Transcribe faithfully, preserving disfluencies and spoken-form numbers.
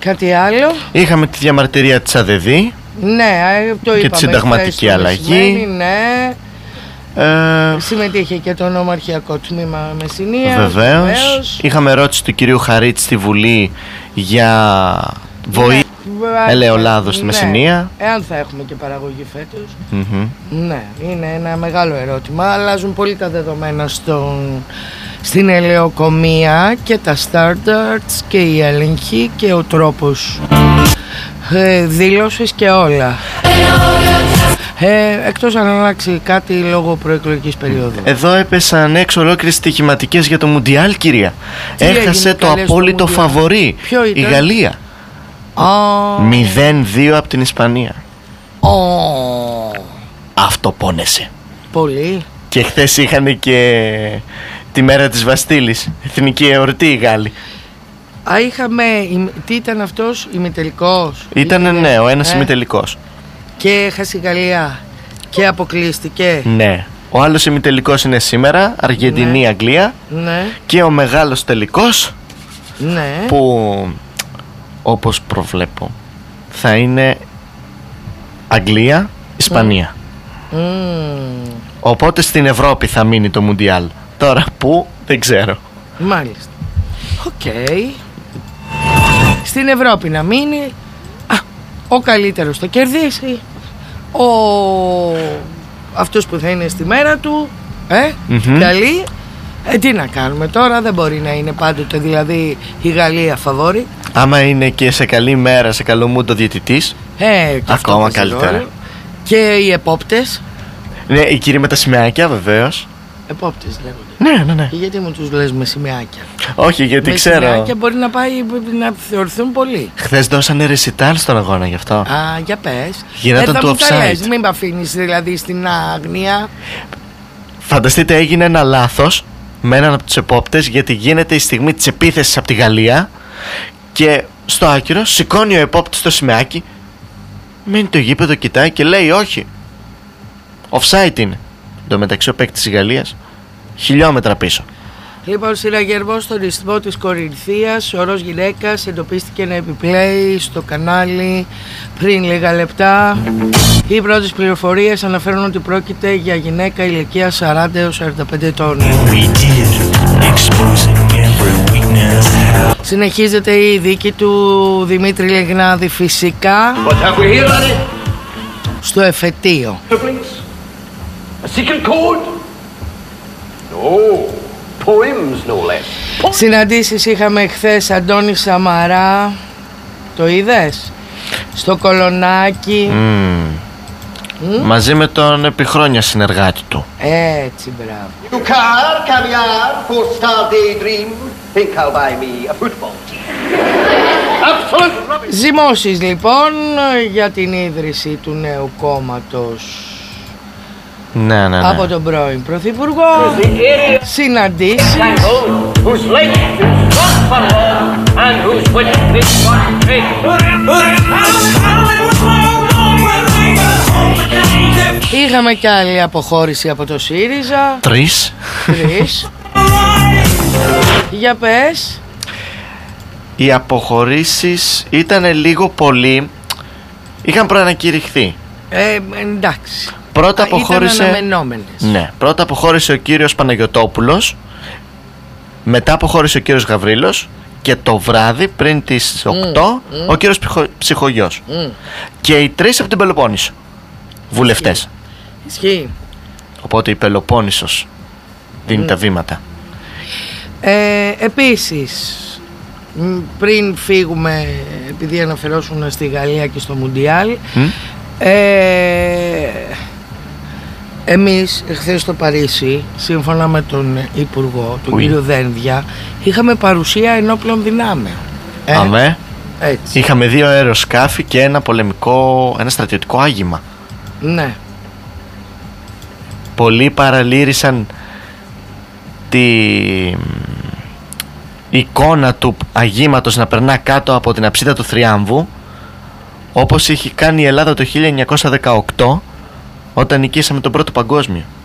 Κάτι άλλο? Είχαμε τη διαμαρτυρία της ΑΔΕΔ. Ναι, το είπαμε. Και τη συνταγματική αλλαγή. Ναι. Ε... Συμμετείχε και το νομαρχιακό τμήμα Μεσσηνίας. Βεβαίως. Βεβαίως. Είχαμε ερώτηση του κυρίου Χαρίτση στη Βουλή για βοήθεια ναι. ελαιολάδου στη ναι. Μεσσηνία. Εάν θα έχουμε και παραγωγή φέτος. Mm-hmm. Ναι, είναι ένα μεγάλο ερώτημα. Αλλάζουν πολύ τα δεδομένα στον, στην ελαιοκομεία και τα standards και οι έλεγχοι και ο τρόπος ε, δήλωσης και όλα. Ε, εκτός αν αλλάξει κάτι λόγω προεκλογικής περίοδου. Εδώ έπεσαν έξω ολόκληρες στοιχηματικές για το Μουντιάλ, κυρία. Τι έχασε το απόλυτο φαβορί. Ποιο ήταν? Η Γαλλία. Oh. μηδέν δύο από την Ισπανία. Oh. Αυτό πόνεσε. Πολύ. Και χθες είχαν και τη μέρα της Βαστίλης, εθνική εορτή οι Γάλλοι. Α, είχαμε, τι ήταν αυτός, ημιτελικός? Ήτανε ναι, ο ένας ε. ημιτελικός. Και έχασε η Γαλλία και αποκλείστηκε. Ναι. Ο άλλος ημιτελικός είναι σήμερα, Αργεντινή-Αγγλία. Ναι. Και ο μεγάλος τελικός, ναι. που όπως προβλέπω θα είναι Αγγλία-Ισπανία. Mm. Οπότε στην Ευρώπη θα μείνει το Μουντιάλ. Τώρα που δεν ξέρω. Μάλιστα. Οκ. Okay. Στην Ευρώπη να μείνει. Α, ο καλύτερος το κερδίσει. Ο... αυτός που θα είναι στη μέρα του ε, mm-hmm. καλή. Ε, τι να κάνουμε τώρα, δεν μπορεί να είναι πάντοτε δηλαδή η Γαλλία φαβόρη. Άμα είναι και σε καλή μέρα, σε καλό μου το διαιτητής, ε, ακόμα καλύτερα. Και οι επόπτες. Ναι, οι κύριοι με τα σημαίακια βεβαίως. Επόπτες λέγονται. Ναι, ναι, ναι. Και γιατί μου τους λες με σημαίακια? Όχι, γιατί με ξέρω. Με σημαίακια μπορεί να πάει να θεωρηθούν πολλοί. Χθες δώσανε ρεσιτάλ στον αγώνα γι' αυτό. Α, για πες. Γινόταν του offside. Μην με αφήνεις δηλαδή στην άγνοια. Φανταστείτε, έγινε ένα λάθος με έναν από τους επόπτες, γιατί γίνεται η στιγμή της επίθεσης από τη Γαλλία και στο άκυρο σηκώνει ο επόπτης το σημαίακι, μένει το γήπεδο, κοιτάει και λέει όχι, offside είναι. Εν τω μεταξύ ο παίκτης της Γαλλίας χιλιόμετρα πίσω. Λοιπόν, συναγερμός στον ιστιμό της Κορινθίας, ορός γυναίκας εντοπίστηκε να επιπλέει στο κανάλι πριν λίγα λεπτά. Οι πρώτες πληροφορίες αναφέρουν ότι πρόκειται για γυναίκα ηλικία σαράντα έως σαράντα πέντε ετών. Συνεχίζεται η δίκη του Δημήτρη Λεγνάδη φυσικά στο εφετείο. Συναντήσεις είχαμε χθες. Αντώνη Σαμαρά, το είδες? Στο Κολονάκι. mm. Mm? Μαζί με τον επιχρόνια συνεργάτη του. Έτσι, μπράβο. Car, caviar, four-star daydream. Think I'll buy me a football team. Ζυμώσεις λοιπόν για την ίδρυση του νέου κόμματος. Ναι, ναι, ναι. Από τον πρώην Πρωθυπουργό. Συναντήσεις. Είχαμε κι άλλη αποχώρηση από το ΣΥΡΙΖΑ. Τρεις. Τρεις. Για πες. Οι αποχωρήσεις ήταν λίγο πολύ. Είχαν προανακηρυχθεί. Ε, εντάξει. Πρώτα αποχώρησε, ήταν αναμενόμενες. Ναι, πρώτα αποχώρησε ο κύριος Παναγιωτόπουλος, μετά αποχώρησε ο κύριος Γαβρίλος και το βράδυ πριν τις οκτώ mm, mm. ο κύριος Ψυχο, Ψυχογιός mm. και οι τρεις από την Πελοπόννησο βουλευτές. Ισχύει. Οπότε η Πελοπόννησος δίνει mm. τα βήματα. ε, Επίσης, πριν φύγουμε, επειδή αναφερόσουν στη Γαλλία και στο Μουντιάλ, mm. ε, εμείς χθες στο Παρίσι, σύμφωνα με τον Υπουργό, τον oui. κύριο Δένδια, είχαμε παρουσία ενόπλων δυνάμεων. ε, Αμέ. Έτσι. Είχαμε δύο αεροσκάφη και ένα πολεμικό, ένα στρατιωτικό άγημα. Ναι. Πολλοί παραλήρησαν τη εικόνα του αγήματος να περνά κάτω από την αψίδα του Θριάμβου, όπως είχε κάνει η Ελλάδα το χίλια εννιακόσια δεκαοκτώ όταν νικήσαμε τον Πρώτο Παγκόσμιο.